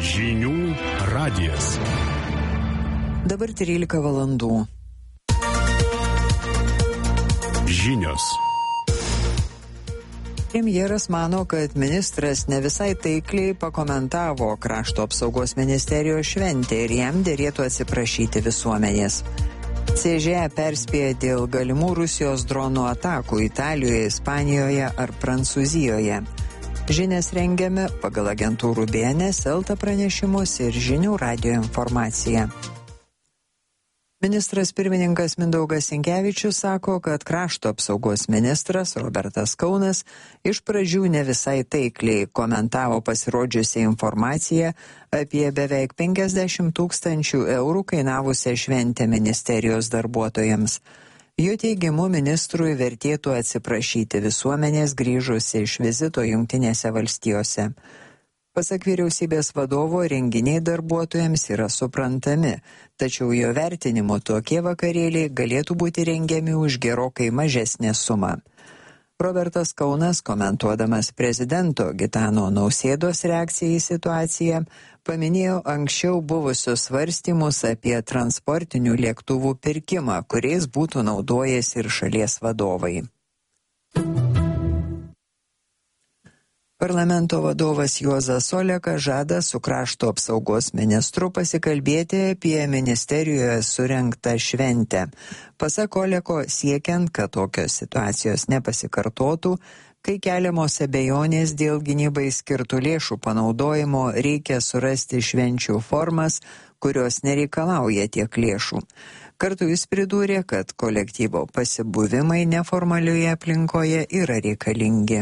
Žinių radijas. Dabar 13 valandų. Žinios. Premjeras mano, kad ministras ne visai taikliai pakomentavo Krašto apsaugos ministerijos šventę ir jam derėtų atsiprašyti visuomenės. CŽE perspėja dėl galimų Rusijos dronų atakų Italijoje, Ispanijoje ar Prancūzijoje. Žinias rengiame pagal agentūrų BNS, Elta pranešimus ir Žinių radijo informaciją. Ministras pirmininkas Mindaugas Sinkevičius sako, kad Krašto apsaugos ministras Robertas Kaunas iš pradžių ne visai taikliai komentavo pasirodžiusią informaciją apie beveik 50 000 eurų kainavusią šventę ministerijos darbuotojams. Jo teigimu, ministrui vertėtų atsiprašyti visuomenės grįžus iš vizito Jungtinėse valstijose. Pasak vyriausybės vadovo, renginiai darbuotojams yra suprantami, tačiau jo vertinimu tokie vakarėliai galėtų būti rengiami už gerokai mažesnę sumą. Robertas Kaunas, komentuodamas prezidento Gitano Nausėdos reakciją į situaciją, paminėjo anksčiau buvusius svarstymus apie transportinių lėktuvų pirkimą, kuriais būtų naudojęs ir šalies vadovai. Parlamento vadovas Juozas Olekas žada su Krašto apsaugos ministru pasikalbėti apie ministerijoje surengtą šventę. Pasak Oleko, siekiant, kad tokios situacijos nepasikartotų, kai keliamos abejonės dėl gynybai skirtų lėšų panaudojimo, reikia surasti švenčių formas, kurios nereikalauja tiek lėšų. Kartu jis pridūrė, kad kolektyvo pasibuvimai neformalioje aplinkoje yra reikalingi.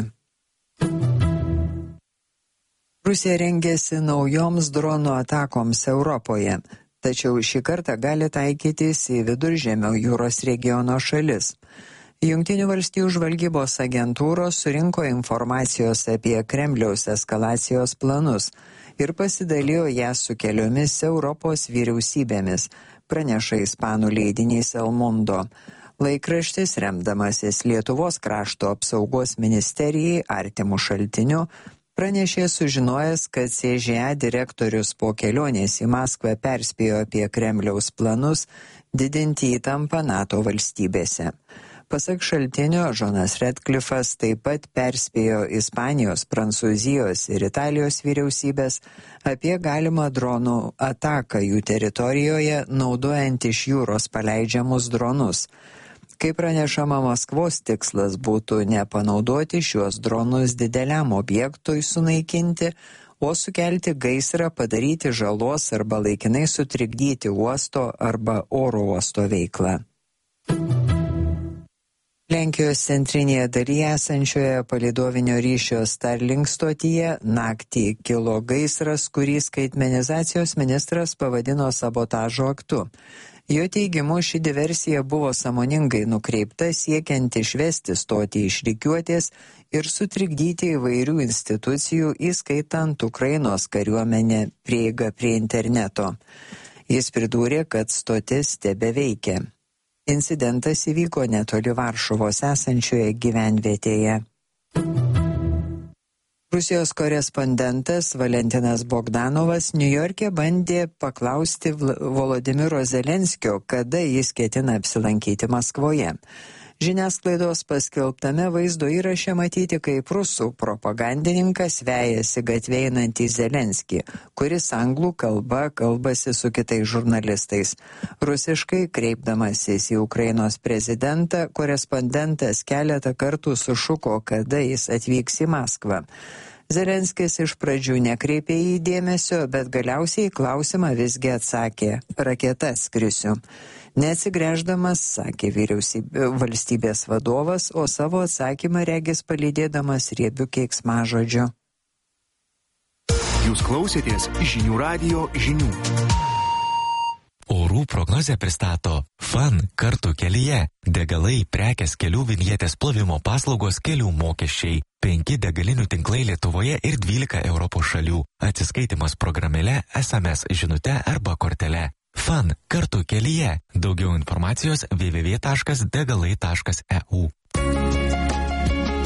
Rusija rengiasi naujoms dronų atakoms Europoje, tačiau šį kartą gali taikytis į Viduržemio jūros regiono šalis. Jungtinių valstijų žvalgybos agentūros surinko informacijos apie Kremliaus eskalacijos planus ir pasidalijo ją su keliomis Europos vyriausybėmis, praneša ispanų leidinys El Mundo. Laikraštis, remdamasis Lietuvos krašto apsaugos ministerijai artimų šaltinių, pranešė sužinojęs, kad CŽE direktorius po kelionės į Maskvą perspėjo apie Kremliaus planus didinti įtampą NATO valstybėse. Pasak šaltinio, Johnas Redcliffas taip pat perspėjo Ispanijos, Prancūzijos ir Italijos vyriausybės apie galimą dronų ataką jų teritorijoje, naudojant iš jūros paleidžiamus dronus. Kaip pranešama, Maskvos tikslas būtų nepanaudoti šiuos dronus dideliam objektui sunaikinti, o sukelti gaisrą, padaryti žalos arba laikinai sutrikdyti uosto arba oro uosto veiklą. Lenkijos centrinėje dalyje esančioje palydovinio ryšio Starlink stotyje naktį kilo gaisras, kurį skaitmenizacijos ministras pavadino sabotažo aktu. Jo teigimu, ši diversija buvo sąmoningai nukreipta siekiant išvesti stotį iš rikiuotės ir sutrikdyti įvairių institucijų, įskaitant Ukrainos kariuomenę, prieigą prie interneto. Jis pridūrė, kad stotis tebeveikia. Incidentas įvyko netoli Varšuvos esančioje gyvenvietėje. Rusijos korespondentas Valentinas Bogdanovas Niujorke bandė paklausti Volodymyro Zelenskio, kada jis ketina apsilankyti Maskvoje. Žiniasklaidos paskelbtame vaizdo įraše matyti, kaip rusų propagandininkas vejasi gatvėje einantį Zelenskį, kuris anglų kalba kalbasi su kitais žurnalistais. Rusiškai kreipdamasis į Ukrainos prezidentą, korespondentas keletą kartų sušuko, kada jis atvyks į Maskvą. Zelenskis iš pradžių nekreipė į dėmesio, bet galiausiai į klausimą visgi atsakė: raketa skrisiu. Neatsigręždamas, sakė valstybės vadovas, o savo atsakymą regis palydėdamas riebiu keiksmažodžiu. Jūs klausėtės Žinių radijo žinių. Orų prognozę pristato FAN kartu kelyje. Degalai, prekės, kelių vinjetės, plovimo paslaugos, kelių mokesčiai. 5 degalinių tinklai Lietuvoje ir 12 Europos šalių. Atsiskaitimas programėle, SMS žinute arba kortele. FAN kartu kelyje. Daugiau informacijos www.degalai.eu.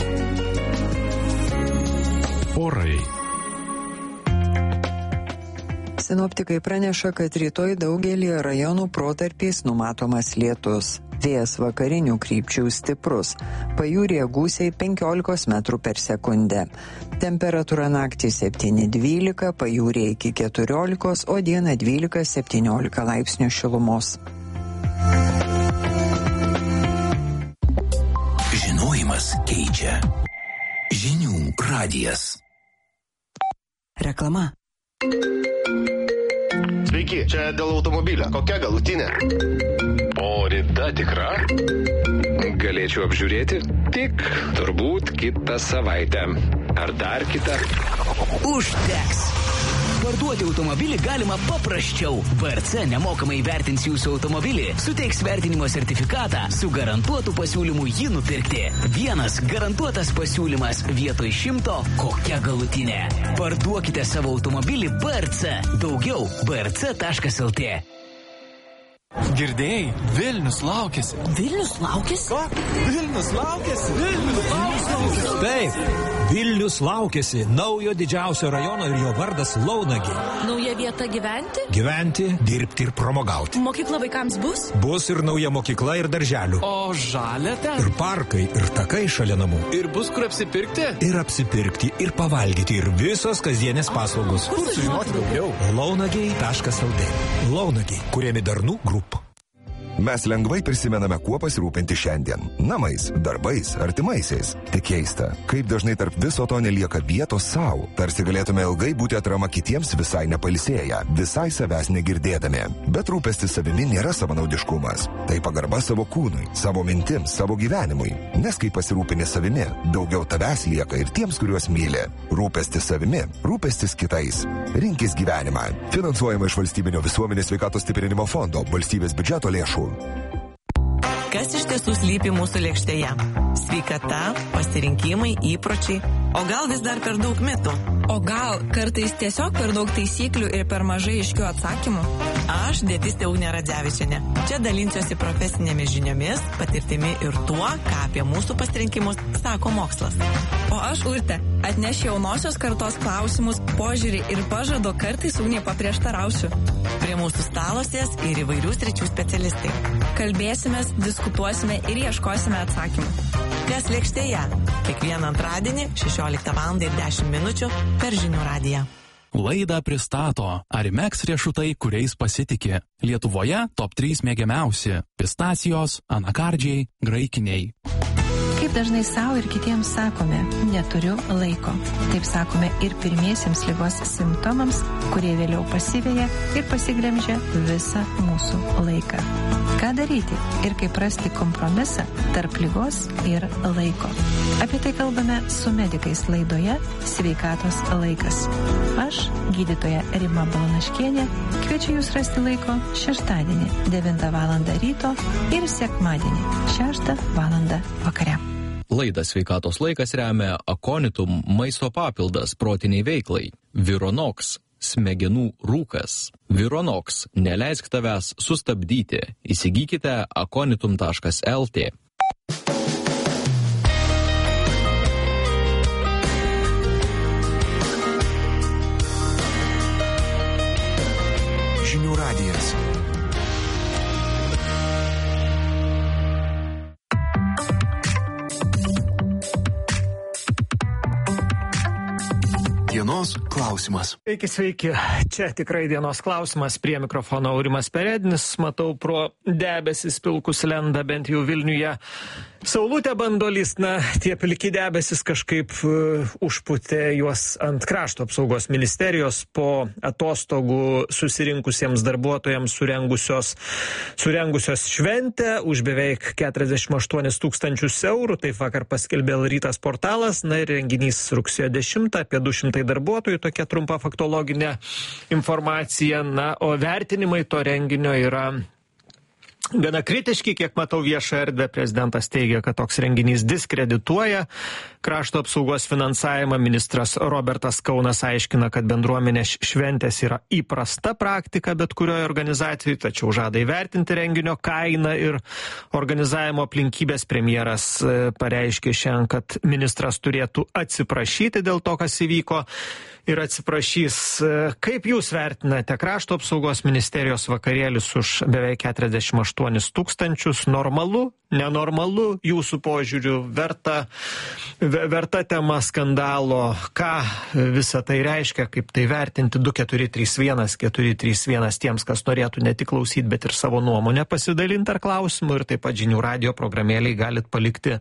Orai. Sinoptikai praneša, kad rytoj daugelį rajonų protarpiais numatomas lietus. Vėjas vakarinių krypčių stiprus. Pajūryje gūsiai 15 metrų per sekundę. Temperatūra naktį 7-12, pajūryje iki 14, o dieną 12-17 laipsnių šilumos. Žinojimas keičia. Žinių radijas. Reklama. Sveiki, čia dėl automobilio. Kokia galutinė? O rida tikra? Galėčiau apžiūrėti? Tik turbūt kitą savaitę. Ar dar kitą? Užteks. Parduoti automobilį galima paprasčiau. VRC nemokamai vertins jūsų automobilį, suteiks vertinimo sertifikatą su garantuotu pasiūlymu jį nupirkti. Vienas garantuotas pasiūlymas vietoj 100, kokia galutinė. Parduokite savo automobilį VRC. Daugiau vrc.lt. Girdėjai, Vilnius laukiasi. Vilnius laukiasi? Ką? Vilnius laukiasi? Vilnius laukiasi. Taip, Vilnius laukiasi naujo didžiausio rajono ir jo vardas Launagiai. Nauja vieta gyventi? Gyventi, dirbti ir pramogauti. Mokykla vaikams bus? Bus ir nauja mokykla ir darželių. O žalia ten? Ir parkai, ir takai šalia namų. Ir bus kur apsipirkti? Ir apsipirkti, ir pavalgyti, ir visos kasdienės paslaugos. Kur sužinoti daugiau? Launagiai.lt. Launagiai, kuriami darnų grupų. Mes lengvai prisimename, kuo pasirūpinti šiandien. Namais, darbais, artimaisiais. Tik keista, kaip dažnai tarp viso to nelieka vietos savo. Tarsi galėtume ilgai būti atrama kitiems visai nepailsėję, visai savęs negirdėdami. Bet rūpestis savimi nėra savanaudiškumas. Tai pagarba savo kūnui, savo mintims, savo gyvenimui. Nes kai pasirūpini savimi, daugiau tavęs lieka ir tiems, kuriuos myli. Rūpestis savimi, rūpestis kitais. Rinkis gyvenimą. Finansuojama iš Valstybinio visuomenės sveikatos stiprinimo fondo, valstybės biudžeto lėšų. Kas iš tiesų slypi mūsų lėkštėje? Sveikata, pasirinkimai, įpročiai, o gal vis dar per daug mitų? O gal kartais tiesiog per daug taisyklių ir per mažai aiškių atsakymų? Aš, dietistė Ugnė Radzevičienė. Čia dalinsiuosi profesinėmis žiniomis, patirtimi ir tuo, ką apie mūsų pasirinkimus sako mokslas. O aš, Urtė, atnešiu jaunosios kartos klausimus, požiūrį ir pažadu kartais Ugnė paprieštarausiu. Prie mūsų stalo sės ir įvairių sričių specialistai. Kalbėsimės, diskutuosime ir ieškosime atsakymų. Kas lėkštėje? Kiekvieną antradienį 16:10 min. Per Žinių radiją. Laidą pristato Arimex riešutai, kuriais pasitikė. Lietuvoje top 3 mėgiamiausi – pistacijos, anakardžiai, graikiniai. Kaip dažnai savo ir kitiems sakome, neturiu laiko. Taip sakome ir pirmiesiems ligos simptomams, kurie vėliau pasiveja ir pasiglemžia visą mūsų laiką. Ką daryti ir kaip rasti kompromisą tarp ligos ir laiko? Apie tai kalbame su medikais laidoje Sveikatos laikas. Aš, gydytoja Rima Balanaškienė, kviečiu jūs rasti laiko šeštadienį 9 val. Ryto ir sekmadienį 6 val. Vakare. Laidą Sveikatos laikas remia Aconitum maisto papildas protiniai veiklai. Vironox smegenų rūkas. Vironox neleisk tavęs sustabdyti. Įsigykite aconitum.lt. Žinių radijas. Dienos klausimas. Sveiki. Čia tikrai dienos klausimas. Prie mikrofono Aurimas Perednis. Matau pro debesis pilkus lenda bent jau Vilniuje. Saulutė bando lyst, tie pilki debesis kažkaip užputė juos ant krašto apsaugos ministerijos po atostogų susirinkusiems darbuotojams surengusios šventę už beveik 48 000 eurų. Taip vakar paskelbė Rytas portalas. Ir renginys rugsėjo 10, apie 200 darbuotojų, tokia trumpa faktologinė informacija. O vertinimai to renginio yra gana kritiški, kiek matau viešą erdvę. Prezidentas teigia, kad toks renginys diskredituoja krašto apsaugos finansavimą. Ministras Robertas Kaunas aiškina, kad bendruomenės šventės yra įprasta praktika bet kurioje organizacijoje, tačiau žada įvertinti renginio kainą ir organizavimo aplinkybės. Premjeras pareiškė šiandien, kad ministras turėtų atsiprašyti dėl to, kas įvyko. Ir atsiprašys. Kaip jūs vertinate krašto apsaugos ministerijos vakarėlius už beveik 48 000? Normalu, nenormalu jūsų požiūriu, verta tema skandalo? Ką visa tai reiškia, kaip tai vertinti? 2431 tiems, kas norėtų ne tik klausyti, bet ir savo nuomonę pasidalinti ar klausimų. Ir taip pat žinių radio programėlėje galit palikti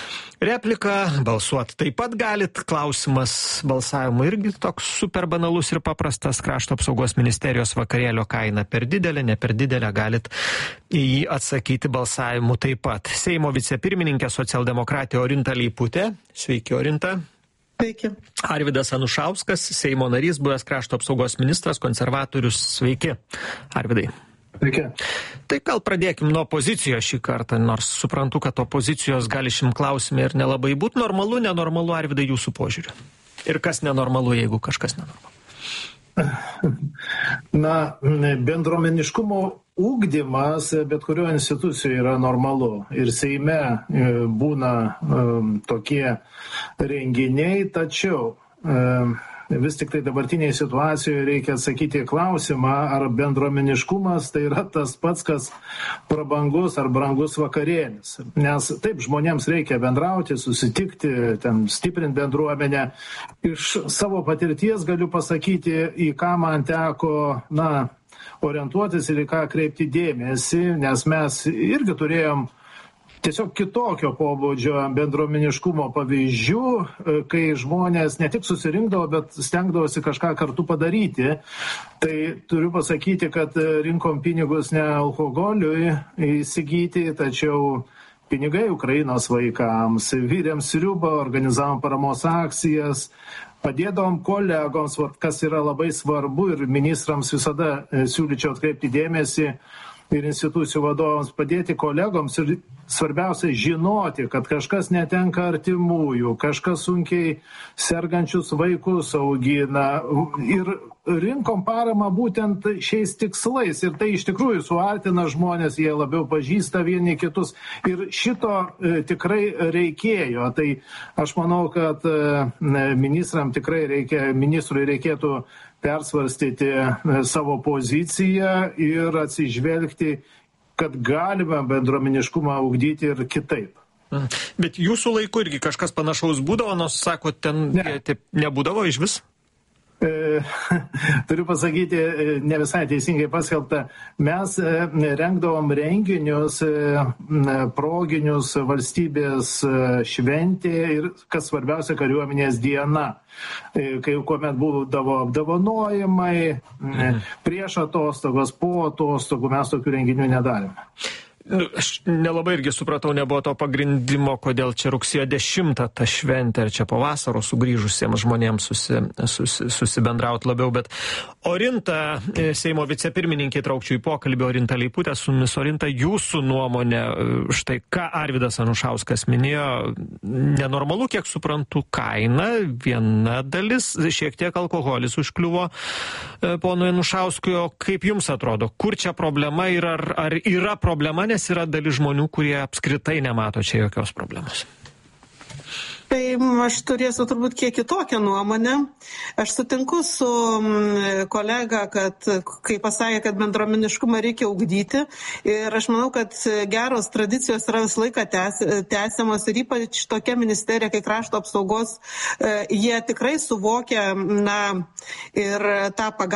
repliką, balsuoti taip pat galit. Klausimas balsavimo irgi toks super banalus ir paprastas. Krašto apsaugos ministerijos vakarėlio kaina per didelė, ne per didelė, galit į jį atsakyti balsavimu taip pat. Seimo vicepirmininkė socialdemokratė Orinta Leiputė. Sveiki, Orinta. Sveiki. Arvydas Anušauskas, Seimo narys, buvęs krašto apsaugos ministras, konservatorius. Sveiki, Arvydai. Sveiki. Tai gal pradėkim nuo pozicijos šį kartą, nors suprantu, kad opozicijos gali šim klausimai ir nelabai būti. Normalu, nenormalu, Arvydai, jūsų požiūriu? Ir kas nenormalu, jeigu kažkas nenormalu? Na, bendruomeniškumo ugdymas bet kurio institucijoje yra normalu. Ir Seime būna tokie renginiai, tačiau vis tik tai dabartinėje situacijoje reikia atsakyti klausimą, ar bendruomeniškumas tai yra tas pats, kas prabangus ar brangus vakarėlis. Nes taip, žmonėms reikia bendrauti, susitikti, ten stiprinti bendruomenę. Iš savo patirties galiu pasakyti, į ką man teko, orientuotis ir į ką kreipti dėmesį, nes mes irgi turėjom tiesiog kitokio pobūdžio bendruomeniškumo pavyzdžių, kai žmonės ne tik susirinkdavo, bet stengdavosi kažką kartu padaryti. Tai turiu pasakyti, kad rinkom pinigus ne alkoholiui įsigyti, tačiau pinigai Ukrainos vaikams, virėm sriubą, organizavom paramos akcijas, padėdavom kolegoms, kas yra labai svarbu ir ministrams visada siūlyčiau atkreipti dėmesį ir institucijų vadovams, padėti kolegoms ir svarbiausia žinoti, kad kažkas netenka artimųjų, kažkas sunkiai sergančius vaikus augina ir rinkom paramą būtent šiais tikslais ir tai iš tikrųjų suartina žmonės, jie labiau pažįsta vieni kitus ir šito tikrai reikėjo. Tai aš manau, kad ministrui reikėtų persvarstyti savo poziciją ir atsižvelgti, kad galime bendruomeniškumą ugdyti ir kitaip. Bet jūsų laiku irgi kažkas panašaus būdavo, nors sako, ten nebūdavo iš vis? Turiu pasakyti, ne visai teisingai paskelbta, mes rengdavom renginius, proginius valstybės šventė ir, kas svarbiausia, kariuomenės diena, kuomet būdavo apdovanojimai, prieš atostogos, po atostogų, mes tokių renginių nedarėme. Aš nelabai irgi supratau, nebuvo to pagrindimo, kodėl čia rugsėjo 10 ta šventė, ar čia po vasaros sugrįžusiems žmonėms susibendrauti labiau, bet Orinta, Seimo vicepirmininkė, traukčiau į pokalbį, Orinta Leiputė, su mumis. Orinta, jūsų nuomonė, štai ką Arvydas Anušauskas minėjo, nenormalu, kiek suprantu, kaina, viena dalis, šiek tiek alkoholis užkliuvo ponui Anušauskui, o kaip jums atrodo, kur čia problema ir ar yra problema, nes yra dalis žmonių, kurie apskritai nemato čia jokios problemos? Tai aš turėsiu turbūt kiek kitokią nuomonę. Aš sutinku su kolega, kad kai pasakė, kad bendruomeniškumą reikia ugdyti. Ir aš manau, kad geros tradicijos yra visą laiką tęsiamos ir ypač tokia ministerija, kai krašto apsaugos, jie tikrai suvokia ir tą pagalbą